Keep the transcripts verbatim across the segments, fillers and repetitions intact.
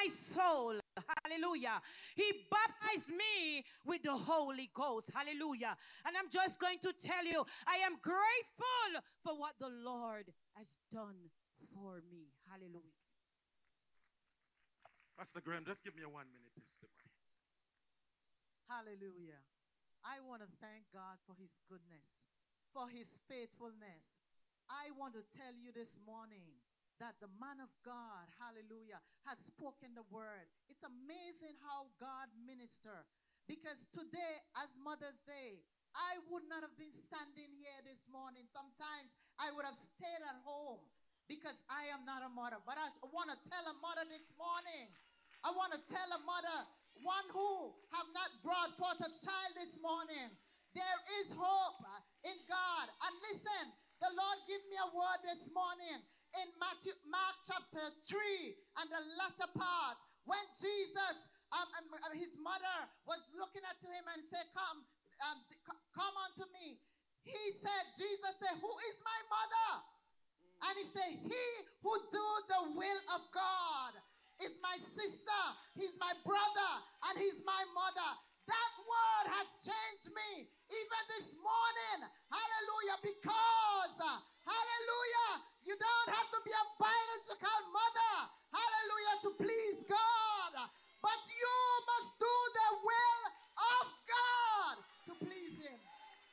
my soul. Hallelujah. He baptized me with the Holy Ghost. Hallelujah. And I'm just going to tell you, I am grateful for what the Lord has done for me. Hallelujah. Pastor Graham, just give me a one minute testimony. Hallelujah. I want to thank God for his goodness, for his faithfulness. I want to tell you this morning that the man of God, hallelujah, has spoken the word. It's amazing how God ministers. Because today, as Mother's Day, I would not have been standing here this morning. Sometimes I would have stayed at home because I am not a mother. But I want to tell a mother this morning, I want to tell a mother, one who have not brought forth a child this morning, there is hope in God. And listen, the Lord gave me a word this morning in Matthew, Mark chapter three and the latter part, when Jesus, um, um, his mother was looking at him and said, come, um, come unto me. He said, Jesus said, who is my mother? And he said, he who do the will of God is my sister, he's my brother, and he's my mother. That word has changed me even this morning. Hallelujah. Because, uh, hallelujah, you don't have to be a biological mother. Hallelujah, to please God. But you must do the will of God to please him.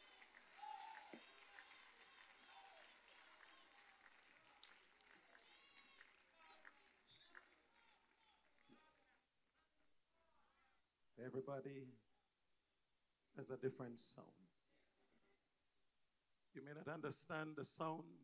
Everybody has a different sound. You may not understand the sound,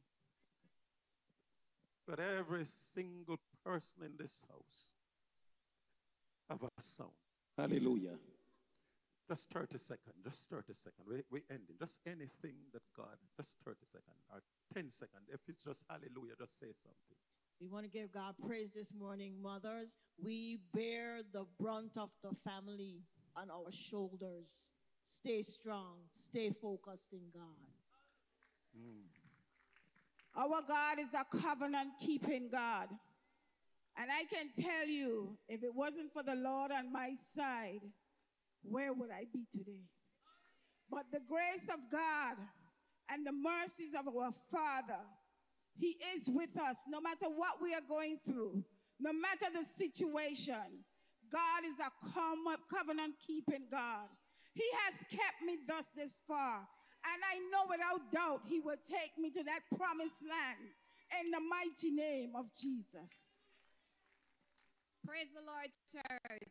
but every single person in this house have a sound. Hallelujah. Just thirty seconds, just thirty seconds. We, we ending. Just anything that God, just thirty seconds or ten seconds. If it's just hallelujah, just say something. We want to give God praise this morning, mothers. We bear the brunt of the family on our shoulders. Stay strong. Stay focused in God. Mm. Our God is a covenant-keeping God. And I can tell you, if it wasn't for the Lord on my side, where would I be today? But the grace of God and the mercies of our Father, he is with us no matter what we are going through, no matter the situation. God is a covenant-keeping God. He has kept me thus this far, and I know without doubt he will take me to that promised land in the mighty name of Jesus. Praise the Lord, church.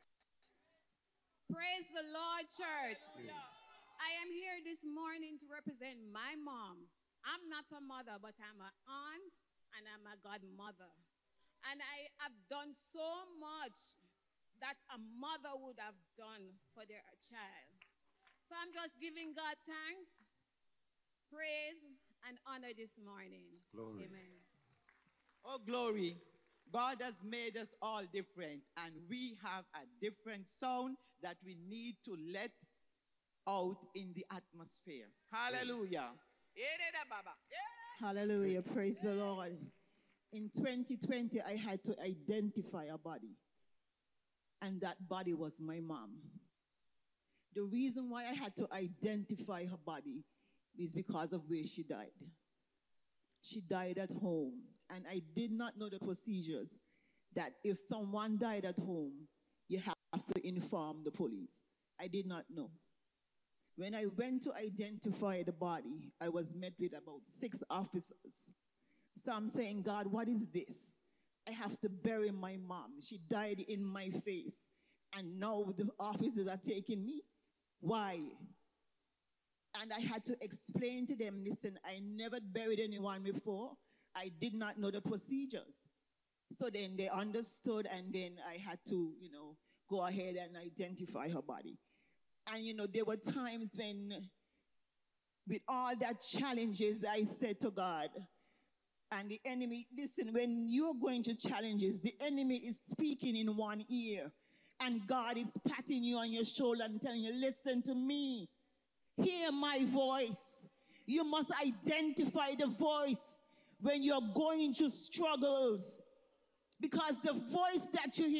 Praise the Lord, church. Yeah. I am here this morning to represent my mom. I'm not a mother, but I'm an aunt and I'm a godmother. And I have done so much that a mother would have done for their child. So I'm just giving God thanks, praise, and honor this morning. Glory. Amen. Oh, glory. God has made us all different, and we have a different sound that we need to let out in the atmosphere. Hallelujah. Hallelujah. Praise the Lord. In twenty twenty, I had to identify a body, and that body was my mom. The reason why I had to identify her body is because of where she died. She died at home, and I did not know the procedures that if someone died at home, you have to inform the police. I did not know. When I went to identify the body, I was met with about six officers. So I'm saying, God, what is this? I have to bury my mom. She died in my face, and now the officers are taking me. Why? And I had to explain to them, listen, I never buried anyone before. I did not know the procedures. So then they understood, and then I had to, you know, go ahead and identify her body. And, you know, there were times when, with all that challenges, I said to God, and the enemy, listen, when you're going to challenges, the enemy is speaking in one ear, and God is patting you on your shoulder and telling you, listen to me. Hear my voice. You must identify the voice when you're going through struggles, because the voice that you hear